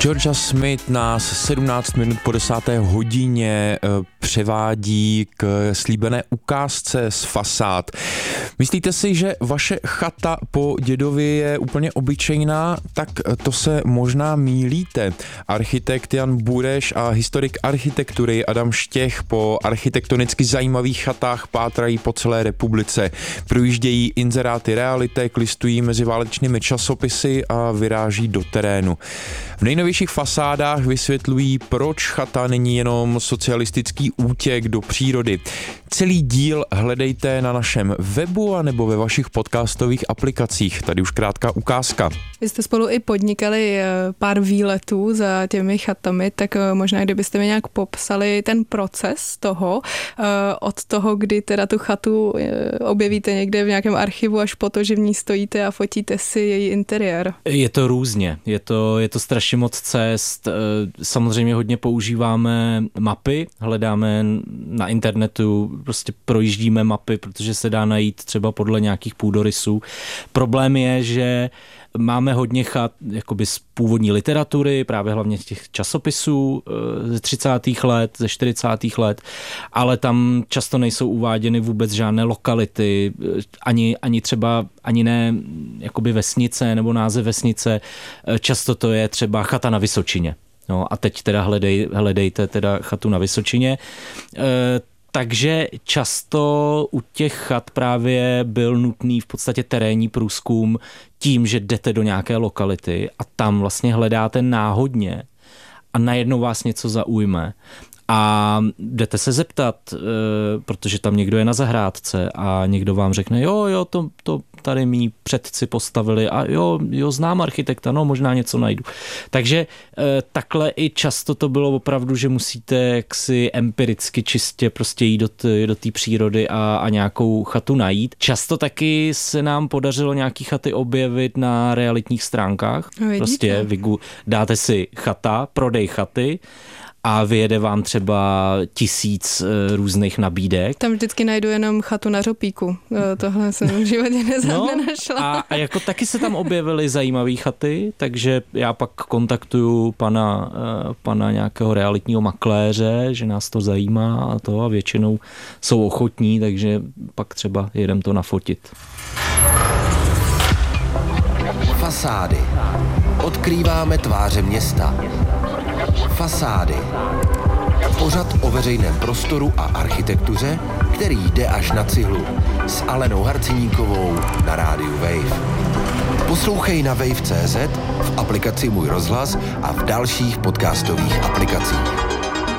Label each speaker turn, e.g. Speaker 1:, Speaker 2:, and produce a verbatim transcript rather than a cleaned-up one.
Speaker 1: Georgia Smith nás sedmnáct minut po desáté hodině převádí k slíbené ukázce z fasád. Myslíte si, že vaše chata po dědovi je úplně obyčejná? Tak to se možná mýlíte. Architekt Jan Bureš a historik architektury Adam Štěch po architektonicky zajímavých chatách pátrají po celé republice. Projíždějí inzeráty realitek, listují mezi válečnými časopisy a vyráží do terénu. V nejnovějších fasádách vysvětlují, proč chata není jenom socialistický útěk do přírody. Celý díl hledejte na našem webu a nebo ve vašich podcastových aplikacích. Tady už krátká ukázka.
Speaker 2: Vy jste spolu i podnikali pár výletů za těmi chatami, tak možná kdybyste mi nějak popsali ten proces toho, od toho, kdy teda tu chatu objevíte někde v nějakém archivu, až po to, že v ní stojíte a fotíte si její interiér.
Speaker 3: Je to různě, je to, je to strašně moc cest. Samozřejmě hodně používáme mapy, hledáme na internetu, prostě projíždíme mapy, protože se dá najít třeba podle nějakých půdorysů. Problém je, že máme hodně chat jakoby z původní literatury, právě hlavně těch časopisů ze třicátých let, ze čtyřicátých let, ale tam často nejsou uváděny vůbec žádné lokality, ani, ani třeba, ani ne jakoby vesnice nebo název vesnice, často to je třeba chata na Vysočině. No a teď teda hledej, hledejte teda chatu na Vysočině. E, takže často u těch chat právě byl nutný v podstatě terénní průzkum tím, že jdete do nějaké lokality a tam vlastně hledáte náhodně a najednou vás něco zaujme. A jdete se zeptat, protože tam někdo je na zahrádce a někdo vám řekne, jo, jo, to, to tady mý předci postavili a jo, jo, znám architekta, no možná něco najdu. Takže takhle i často to bylo opravdu, že musíte jaksi empiricky čistě prostě jít do, t, do té přírody a, a nějakou chatu najít. Často taky se nám podařilo nějaký chaty objevit na realitních stránkách.
Speaker 2: No,
Speaker 3: prostě vygu, dáte si chata, prodej chaty, a vyjede vám třeba tisíc e, různých nabídek.
Speaker 2: Tam vždycky najdu jenom chatu na Řopíku. Tohle jsem v životě neza,
Speaker 3: no,
Speaker 2: nenašla.
Speaker 3: A, a jako taky se tam objevily zajímavé chaty, takže já pak kontaktuju pana, e, pana nějakého realitního makléře, že nás to zajímá a to a většinou jsou ochotní, takže pak třeba jedem to nafotit.
Speaker 4: Fasády. Odkrýváme tváře města. Fasády. Pořad o veřejném prostoru a architektuře, který jde až na cihlu. S Alenou Harciníkovou na rádiu Wave. Poslouchej na wave tečka cé zet, v aplikaci Můj rozhlas a v dalších podcastových aplikacích.